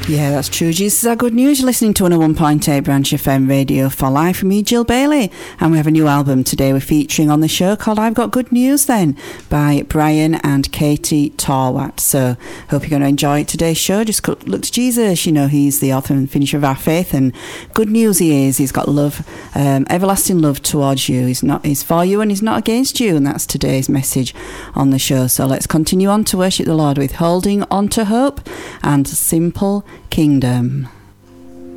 Yeah, that's true. Jesus is our good news. You're listening to 101.8 Branch FM Radio for Life from me, Jill Bailey. And we have a new album today we're featuring on the show called I've Got Good News Then by Brian and Katie Torwat. So hope you're going to enjoy today's show. Just look to Jesus. You know, he's the author and finisher of our faith, and good news he is. He's got love, everlasting love towards you. He's for you and he's not against you. And that's today's message on the show. So let's continue on to worship the Lord with Holding On to Hope and Simple Kingdom.